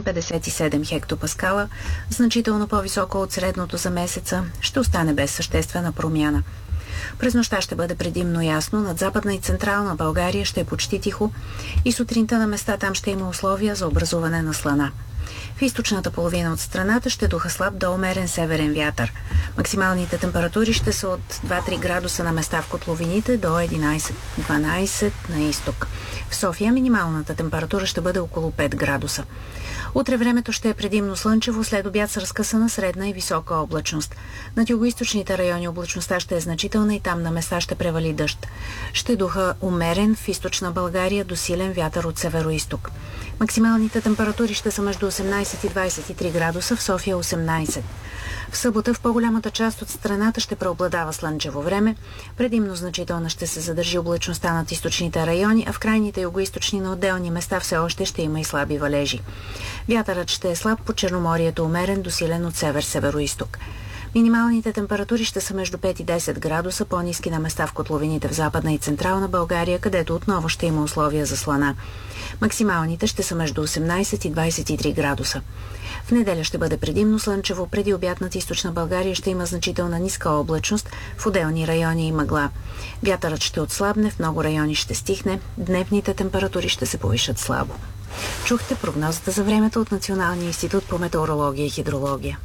57 хектопаскала, значително по-високо от средното за месеца, ще остане без съществена промяна. През нощта ще бъде предимно ясно, над Западна и Централна България ще е почти тихо и сутринта на места там ще има условия за образуване на слана. В източната половина от страната ще духа слаб до умерен северен вятър. Максималните температури ще са от 2-3 градуса на места в котловините до 11-12 на изток. В София минималната температура ще бъде около 5 градуса. Утре времето ще е предимно слънчево, след обяд с разкъсана средна и висока облачност. Над югоизточните райони облачността ще е значителна и там на места ще превали дъжд. Ще духа умерен в източна България до силен вятър от североизток. Максималните температури ще са между 18 и 23 градуса, в София 18. В събота в по-голямата част от страната ще преобладава слънчево време. Предимно значителна ще се задържи облачността над източните райони, а в крайните югоизточни на отделни места все още ще има и слаби валежи. Вятърът ще е слаб, по Черноморието умерен до силен от север-североизток. Минималните температури ще са между 5 и 10 градуса, по-ниски на места в котловините в Западна и Централна България, където отново ще има условия за слана. Максималните ще са между 18 и 23 градуса. В неделя ще бъде предимно слънчево, преди обяд над източна България ще има значителна ниска облачност, в отделни райони и мъгла. Вятърът ще отслабне, в много райони ще стихне, дневните температури ще се повишат слабо. Чухте прогнозата за времето от Националния институт по метеорология и хидрология.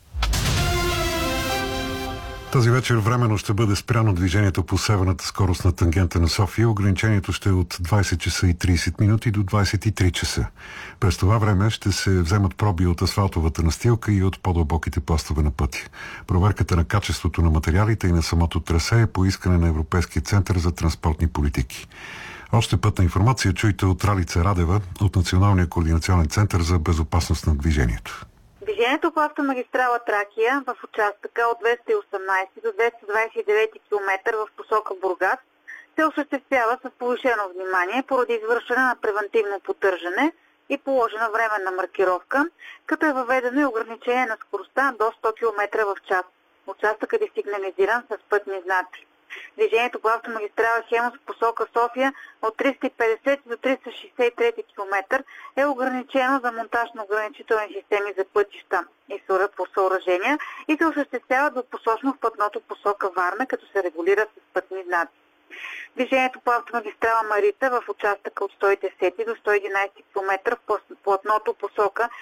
Тази вечер временно ще бъде спряно движението по северната скоростна тангента на София. Ограничението ще е от 20 часа и 30 минути до 23 часа. През това време ще се вземат проби от асфалтовата настилка и от по-дълбоките пластове на пътя. Проверката на качеството на материалите и на самото трасе е по искане на Европейския център за транспортни политики. Още пътна информация чуйте от Ралица Радева от Националния координационен център за безопасност на движението. Движението по автомагистрала Тракия в участъка от 218 до 229 км в посока Бургас се осъществява с повишено внимание поради извършване на превантивно поддържане и положена временна маркировка, като е въведено и ограничение на скоростта до 100 км в час. Участъкът е сигнализиран с пътни знаци. Движението по автомагистрала Хемус в посока София от 350 до 363 км е ограничено за монтаж на ограничителни системи за пътища и по съоръжения и се осъществява двупосочно в платното посока Варна, като се регулира с пътни знаци. Движението по автомагистрала Марица в участъка от 110 до 111 км в платното посока